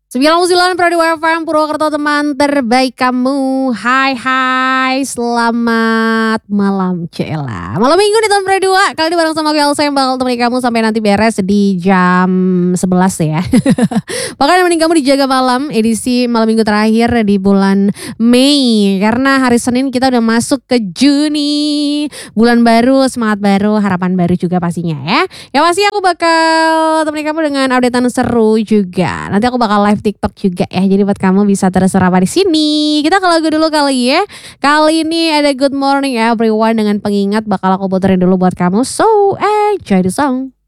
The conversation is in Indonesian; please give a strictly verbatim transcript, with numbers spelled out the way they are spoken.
sembilan puluh sembilan Prodi F M Purwokerto, teman terbaik kamu. Hai hai, selamat malam Cela. Malam minggu di tahun Prodi dua. Kali ini bareng sama aku Elsa yang bakal temani kamu sampai nanti beres di jam sebelas ya. Bahkan mending kamu dijaga malam, edisi malam minggu terakhir di bulan Mei. Karena hari Senin kita udah masuk ke Juni. Bulan baru, semangat baru, harapan baru juga pastinya ya. Ya pasti aku bakal temani kamu dengan updatean seru juga. Nanti aku bakal live TikTok juga ya. Jadi buat kamu bisa terus serapa di sini. Kita ke lagu dulu kali ya. Kali ini ada Good Morning Everyone dengan pengingat bakal aku puterin dulu buat kamu. So enjoy the song.